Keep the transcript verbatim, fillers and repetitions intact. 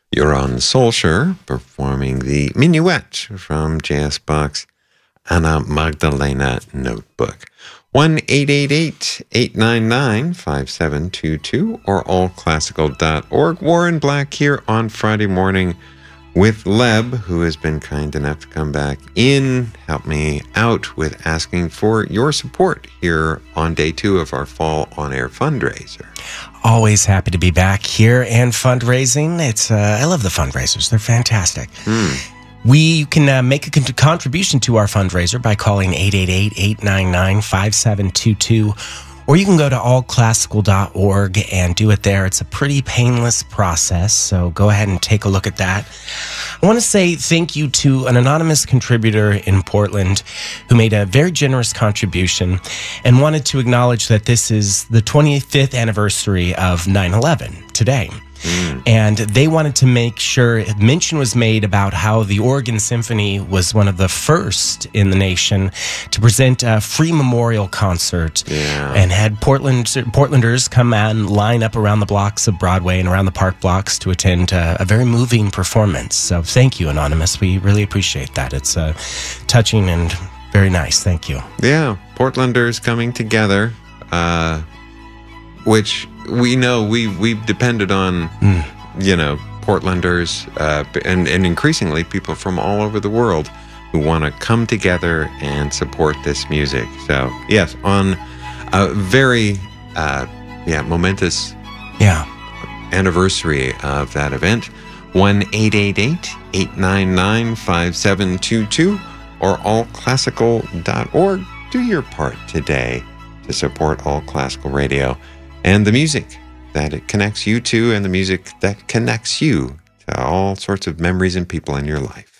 You're on Soulshare, performing the Minuet from J S Bach's Anna Magdalena Notebook. one eight eight eight, eight nine nine, five seven two two or all classical dot org. Warren Black here on Friday morning with Leb, who has been kind enough to come back in, help me out with asking for your support here on day two of our fall on-air fundraiser. Always happy to be back here and fundraising. It's uh, I love the fundraisers. They're fantastic. Hmm. We can uh, make a con- contribution to our fundraiser by calling eight eight eight, eight nine nine, five seven two two, or you can go to all classical dot org and do it there. It's a pretty painless process, so go ahead and take a look at that. I want to say thank you to an anonymous contributor in Portland who made a very generous contribution and wanted to acknowledge that this is the twenty-fifth anniversary of nine eleven today. Mm. And they wanted to make sure mention was made about how the Oregon Symphony was one of the first in the nation to present a free memorial concert, yeah. and had Portland Portlanders come out and line up around the blocks of Broadway and around the park blocks to attend a, a very moving performance. So thank you, Anonymous. We really appreciate that. It's uh, touching and very nice. Thank you. Yeah, Portlanders coming together, uh, which we know we, we've depended on, mm. you know, Portlanders uh, and, and increasingly people from all over the world who want to come together and support this music. So, yes, on a very, uh, yeah, momentous yeah. anniversary of that event, one eight eight eight, eight nine nine, five seven two two or all classical dot org. Do your part today to support All Classical Radio and the music that it connects you to, and the music that connects you to all sorts of memories and people in your life.